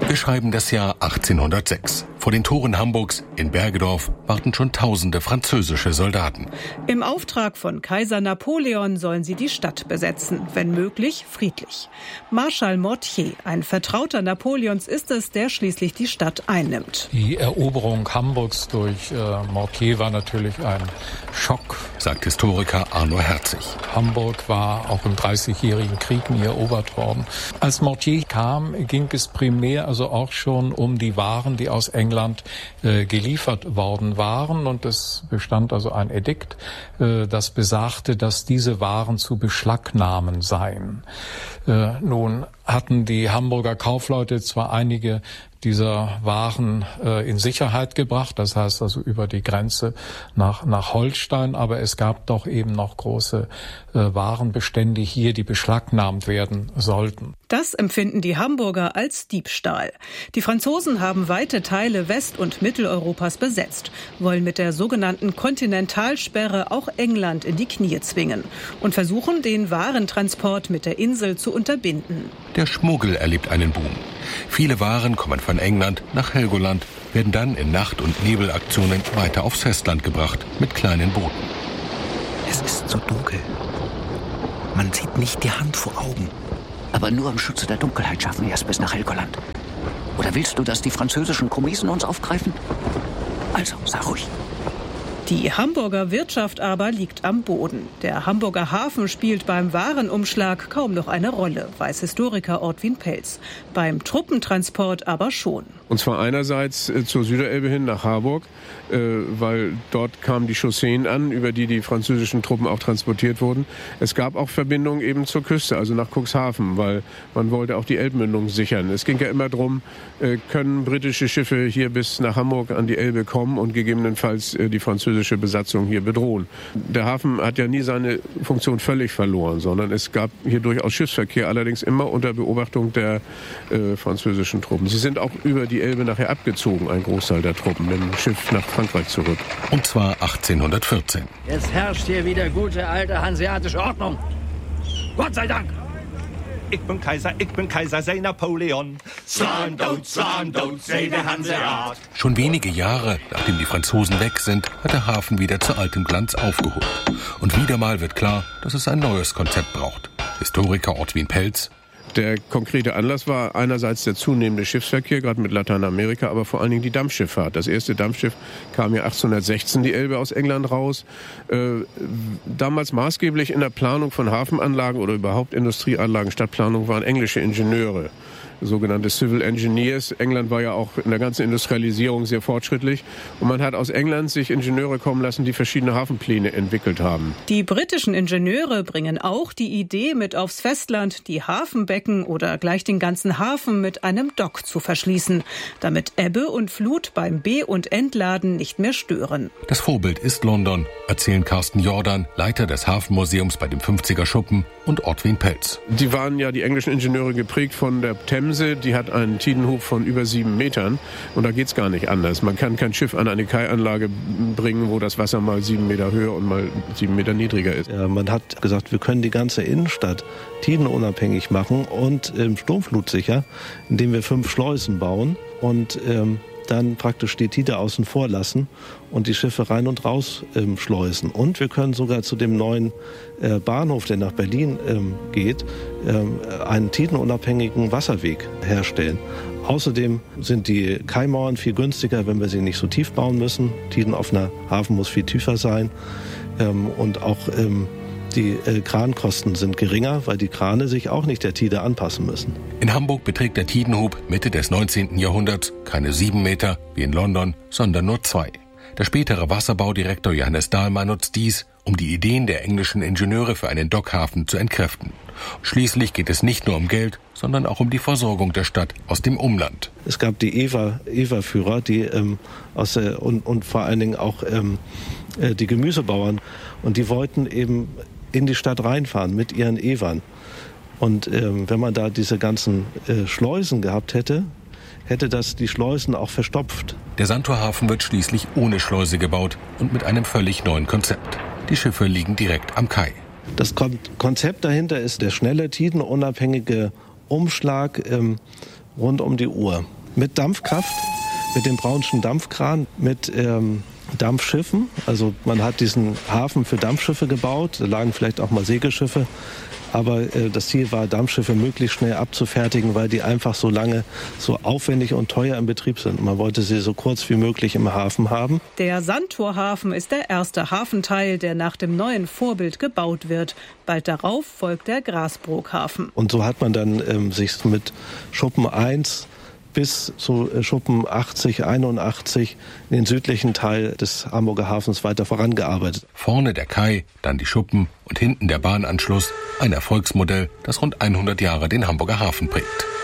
Wir schreiben das Jahr 1806. Vor den Toren Hamburgs in Bergedorf warten schon tausende französische Soldaten. Im Auftrag von Kaiser Napoleon sollen sie die Stadt besetzen, wenn möglich friedlich. Marschall Mortier, ein Vertrauter Napoleons, ist es, der schließlich die Stadt einnimmt. Die Eroberung Hamburgs durch Mortier war natürlich ein Schock, sagt Historiker Arno Herzig. Hamburg war auch im 30-jährigen Krieg nie erobert worden. Als Mortier kam, ging es primär also auch schon um die Waren, die aus England geliefert worden waren. Und es bestand also ein Edikt, das besagte, dass diese Waren zu beschlagnahmen seien. Nun hatten die Hamburger Kaufleute zwar einige dieser Waren in Sicherheit gebracht, das heißt also über die Grenze nach Holstein, aber es gab doch eben noch große Warenbestände hier, die beschlagnahmt werden sollten. Das empfinden die Hamburger als Diebstahl. Die Franzosen haben weite Teile West- und Mitteleuropas besetzt, wollen mit der sogenannten Kontinentalsperre auch England in die Knie zwingen und versuchen, den Warentransport mit der Insel zu unterbinden. Der Schmuggel erlebt einen Boom. Viele Waren kommen von England nach Helgoland, werden dann in Nacht- und Nebelaktionen weiter aufs Festland gebracht mit kleinen Booten. Es ist so dunkel. Man sieht nicht die Hand vor Augen. Aber nur im Schutze der Dunkelheit schaffen wir es bis nach Helgoland. Oder willst du, dass die französischen Komisen uns aufgreifen? Also, sag ruhig. Die Hamburger Wirtschaft aber liegt am Boden. Der Hamburger Hafen spielt beim Warenumschlag kaum noch eine Rolle, weiß Historiker Ortwin Pelz. Beim Truppentransport aber schon. Und zwar einerseits zur Süderelbe hin nach Harburg, weil dort kamen die Chausseen an, über die französischen Truppen auch transportiert wurden. Es gab auch Verbindungen eben zur Küste, also nach Cuxhaven, weil man wollte auch die Elbmündung sichern. Es ging ja immer darum, können britische Schiffe hier bis nach Hamburg an die Elbe kommen und gegebenenfalls die französische Besatzung hier bedrohen. Der Hafen hat ja nie seine Funktion völlig verloren, sondern es gab hier durchaus Schiffsverkehr, allerdings immer unter Beobachtung der französischen Truppen. Sie sind auch über die Elbe nachher abgezogen, ein Großteil der Truppen, mit dem Schiff nach Frankreich zurück. Und zwar 1814. Jetzt herrscht hier wieder gute alte hanseatische Ordnung. Gott sei Dank! Ich bin Kaiser, sei Napoleon. Slandout, sei der Hanseat. Schon wenige Jahre, nachdem die Franzosen weg sind, hat der Hafen wieder zu altem Glanz aufgeholt. Und wieder mal wird klar, dass es ein neues Konzept braucht. Historiker Ortwin Pelz. Der konkrete Anlass war einerseits der zunehmende Schiffsverkehr, gerade mit Lateinamerika, aber vor allen Dingen die Dampfschifffahrt. Das erste Dampfschiff kam ja 1816 die Elbe aus England raus. Damals maßgeblich in der Planung von Hafenanlagen oder überhaupt Industrieanlagen, Stadtplanung waren englische Ingenieure, sogenannte Civil Engineers. England war ja auch in der ganzen Industrialisierung sehr fortschrittlich. Und man hat aus England sich Ingenieure kommen lassen, die verschiedene Hafenpläne entwickelt haben. Die britischen Ingenieure bringen auch die Idee mit aufs Festland, die Hafenbecken oder gleich den ganzen Hafen mit einem Dock zu verschließen, damit Ebbe und Flut beim Be- und Entladen nicht mehr stören. Das Vorbild ist London, erzählen Carsten Jordan, Leiter des Hafenmuseums bei dem 50er Schuppen, und Ortwin Pelz. Die waren ja, die englischen Ingenieure, geprägt von der Themse. Die hat einen Tidenhub von über 7 Metern. Und da geht's gar nicht anders. Man kann kein Schiff an eine Kaianlage bringen, wo das Wasser mal 7 Meter höher und mal 7 Meter niedriger ist. Ja, man hat gesagt, wir können die ganze Innenstadt tidenunabhängig machen und sturmflutsicher, indem wir 5 Schleusen bauen und dann praktisch die Tide außen vor lassen und die Schiffe rein und raus schleusen. Und wir können sogar zu dem neuen Bahnhof, der nach Berlin geht, einen tidenunabhängigen Wasserweg herstellen. Außerdem sind die Kaimauern viel günstiger, wenn wir sie nicht so tief bauen müssen. Tidenoffener Hafen muss viel tiefer sein und auch die Krankosten sind geringer, weil die Krane sich auch nicht der Tide anpassen müssen. In Hamburg beträgt der Tidenhub Mitte des 19. Jahrhunderts keine 7 Meter wie in London, sondern nur 2. Der spätere Wasserbaudirektor Johannes Dahlmann nutzt dies, um die Ideen der englischen Ingenieure für einen Dockhafen zu entkräften. Schließlich geht es nicht nur um Geld, sondern auch um die Versorgung der Stadt aus dem Umland. Es gab die Ewa-Führer, die und vor allen Dingen auch die Gemüsebauern, und die wollten eben in die Stadt reinfahren mit ihren Ewern. Und wenn man da diese ganzen Schleusen gehabt hätte, hätte das die Schleusen auch verstopft. Der Sandtorhafen wird schließlich ohne Schleuse gebaut und mit einem völlig neuen Konzept. Die Schiffe liegen direkt am Kai. Das Konzept dahinter ist der schnelle, tidenunabhängige Umschlag rund um die Uhr. mit Dampfkraft, mit dem Braunschen Dampfkran, mit Dampfschiffen. Also man hat diesen Hafen für Dampfschiffe gebaut, da lagen vielleicht auch mal Segelschiffe. Aber das Ziel war, Dampfschiffe möglichst schnell abzufertigen, weil die einfach so lange so aufwendig und teuer im Betrieb sind. Man wollte sie so kurz wie möglich im Hafen haben. Der Sandtorhafen ist der erste Hafenteil, der nach dem neuen Vorbild gebaut wird. Bald darauf folgt der Grasbrookhafen. Und so hat man dann sich mit Schuppen 1 bis zu Schuppen 80, 81 in den südlichen Teil des Hamburger Hafens weiter vorangearbeitet. Vorne der Kai, dann die Schuppen und hinten der Bahnanschluss. Ein Erfolgsmodell, das rund 100 Jahre den Hamburger Hafen prägt.